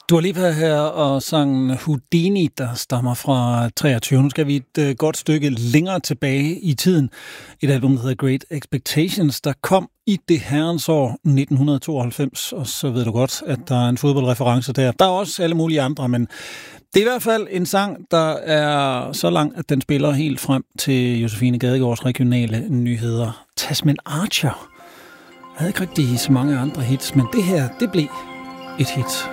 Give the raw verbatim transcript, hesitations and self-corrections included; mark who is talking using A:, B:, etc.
A: Dua Lipa her og sang Houdini, der stammer fra treogtyve. Nu skal vi et uh, godt stykke længere tilbage i tiden. Et album, der hedder Great Expectations, der kom i det herrens år nitten tooghalvfems, og så ved du godt, at der er en fodboldreference der. Der er også alle mulige andre, men det er i hvert fald en sang, der er så lang, at den spiller helt frem til Josefine Gadegaards regionale nyheder. Tasman Archer. Jeg havde ikke rigtig så mange andre hits, men det her, det blev et hit.